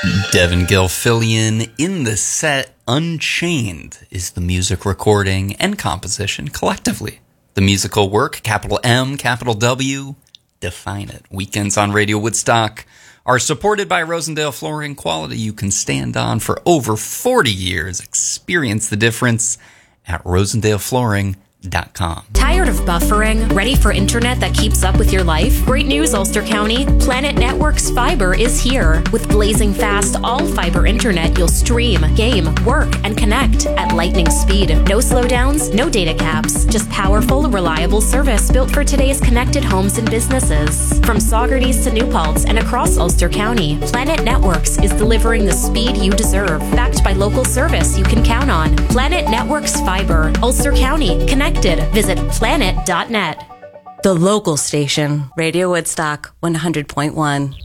Devin Gilfillian in the set. Unchained is the music recording and composition collectively. The musical work, capital M, capital W, define it. Weekends on Radio Woodstock are supported by Rosendale Flooring, quality you can stand on for over 40 years. Experience the difference at rosendaleflooring.com. Tired of buffering? Ready for internet that keeps up with your life? Great news, Ulster County. Planet Networks Fiber is here. With blazing fast, all-fiber internet, you'll stream, game, work, and connect at lightning speed. No slowdowns, no data caps. Just powerful, reliable service built for today's connected homes and businesses. From Saugerties to New Paltz and across Ulster County, Planet Networks is delivering the speed you deserve, backed by local service you can count on. Planet Networks Fiber, Ulster County, connected. Visit planet.net. The local station, Radio Woodstock 100.1.